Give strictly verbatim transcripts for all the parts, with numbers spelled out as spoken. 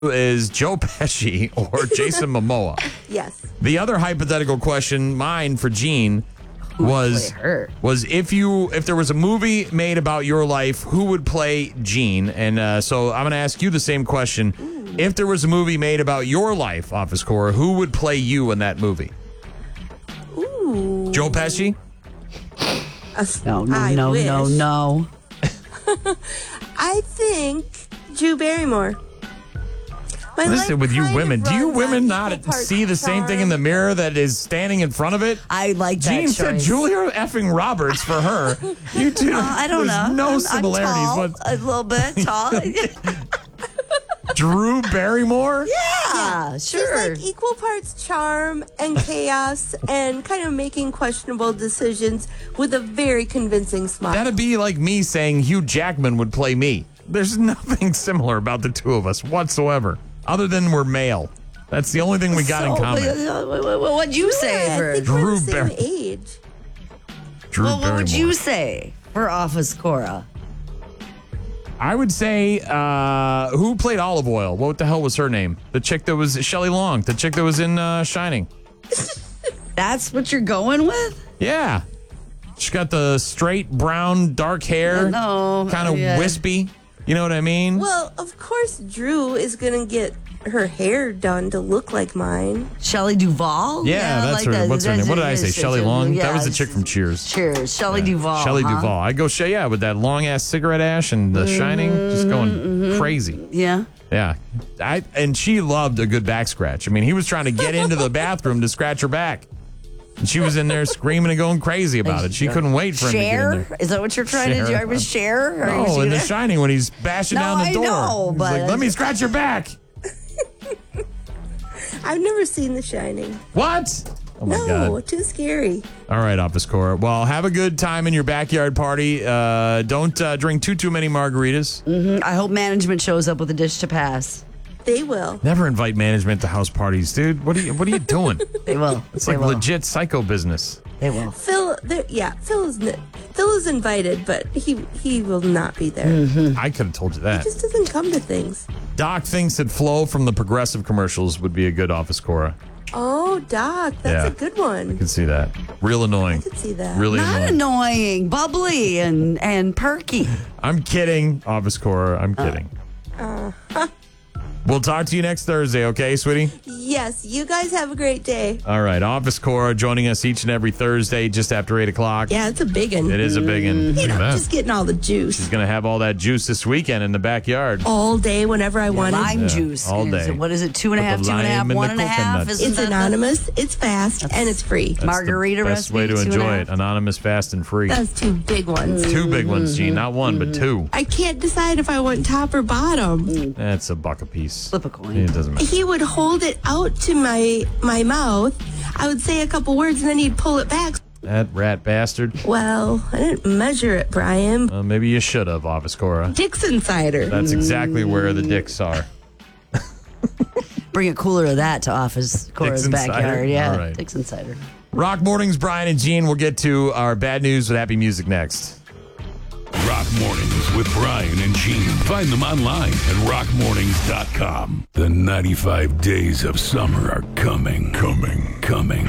is Joe Pesci or Jason Momoa? Yes. The other hypothetical question, mine for Gene, was her? was if you if there was a movie made about your life, who would play Gene? And uh, so I'm going to ask you the same question. Ooh. If there was a movie made about your life, Office Core, who would play you in that movie? Ooh. Joe Pesci? Uh, No, no, I no, wish. no, no. I think Drew Barrymore. My Listen, life with you kind of women, do you runs women on not equal parts see the same thing in the charm. mirror that is standing in front of it? I like that Gene choice. said Julia effing Roberts for her. You two, Uh, I don't there's know. no I'm, similarities. I'm tall, What, a little bit tall. Drew Barrymore? Yeah, sure. She's like equal parts charm and chaos and kind of making questionable decisions with a very convincing smile. That'd be like me saying Hugh Jackman would play me. There's nothing similar about the two of us whatsoever, other than we're male. That's the only thing we got So, in common. uh, what- what- What'd you say yeah, for? I think we're Drew the same Bar- age. Drew Well, what would Barrymore. you say for Office Cora? I would say, uh, who played Olive Oil? What the hell was her name? The chick that was Shelley Long, the chick that was in uh, Shining. That's what you're going with? Yeah. She got the straight brown, dark hair. No, Kind of yeah. wispy. You know what I mean? Well, of course, Drew is going to get her hair done to look like mine. Shelley Duvall? yeah, that's like her. that. What's her name? What did I say? That's- Shelley Long? yeah, that was the chick from Cheers. Cheers. Shelley Duvall. Shelley huh? Duvall. I go, sh- yeah, with that long ass cigarette ash and the Shining, just going Mm-hmm. crazy. Yeah. Yeah, I and she loved a good back scratch. I mean, he was trying to get into the bathroom to scratch her back, and she was in there screaming and going crazy about it. She couldn't wait for him to get in Share? there. Is that what you're trying to do? I was share? Are you No, in The gonna- Shining when he's bashing No, down the I door. know, He's but- like, let me scratch your back. I've never seen The Shining. What? Oh my No, God. too scary. All right, Office Core. Well, have a good time in your backyard party. Uh, don't uh, drink too, too many margaritas. Mhm. I hope management shows up with a dish to pass. They will. Never invite management to house parties, dude. What are you, what are you doing? They will. It's They like will. legit psycho business. They will. Phil, there- yeah, Phil is n- Phil is invited, but he he will not be there. Mm. I could have told you that. He just doesn't come to things. Doc thinks that Flo from the Progressive commercials would be a good Office Cora. Oh, Doc, that's Yeah. a good one. I can see that. Real annoying. I could see that. Really Not annoying. annoying, bubbly, and, and perky. I'm kidding, Office Cora. I'm kidding. Uh, We'll talk to you next Thursday, okay, sweetie? Yes, you guys have a great day. All right, Office Cora joining us each and every Thursday just after eight o'clock. Yeah, it's a big one. It is a big one. You Look at know, that. just getting all the juice She's going to have all that juice this weekend in the backyard. all day whenever I want Lime Yeah, juice. all Is day. it- What is it? Two and a Put half, the two and a half, lime in one the and a half? coconut. Isn't It's that the- anonymous, it's fast, and it's free. That's Margarita the best recipe, way to two and a enjoy half. it. Anonymous, fast, and free. That's two big ones. Two big ones, Gene. Not one, but two. I can't decide if I want top or bottom. That's a buck a piece. Flip a coin. It doesn't matter. He would hold it out to my my mouth. I would say a couple words, and then he'd pull it back. That rat bastard. Well, I didn't measure it, Brian. Uh, maybe you should have, Office Cora. Dixon cider. That's exactly where the dicks are. Bring a cooler of that to Office Cora's Dixon cider? backyard. Yeah, All right. Dixon cider. Rock Mornings, Brian and Gene. We'll get to our bad news with happy music next. Rock Mornings with Brian and Gene. Find them online at rock mornings dot com. The ninety-five days of summer are coming, coming, coming.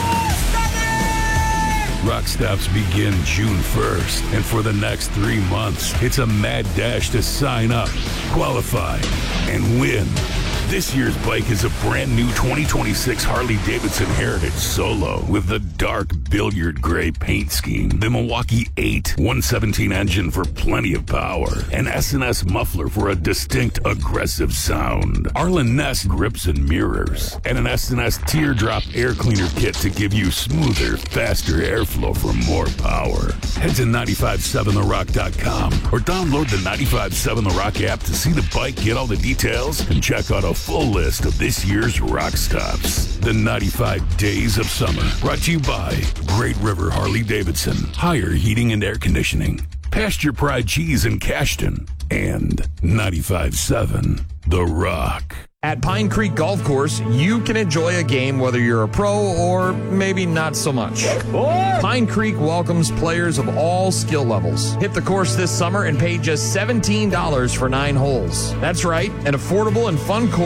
Rock stops begin June first, and for the next three months, it's a mad dash to sign up, qualify, and win. This year's bike is a brand new twenty twenty-six Harley-Davidson Heritage Solo with the dark billiard gray paint scheme, the Milwaukee eight one seventeen engine for plenty of power, an S and S muffler for a distinct aggressive sound, Arlen Ness grips and mirrors, and an S and S teardrop air cleaner kit to give you smoother, faster airflow for more power. Head to nine five seven the rock dot com or download the nine five seven The Rock app to see the bike, get all the details, and check out a full list of this year's rock stops. The ninety-five Days of Summer, brought to you by Great River Harley-Davidson, Higher Heating and Air Conditioning, Pasture Pride Cheese in Cashton, and ninety-five seven The Rock. At Pine Creek Golf Course, you can enjoy a game whether you're a pro or maybe not so much. Pine Creek welcomes players of all skill levels. Hit the course this summer and pay just seventeen dollars for nine holes. That's right, an affordable and fun course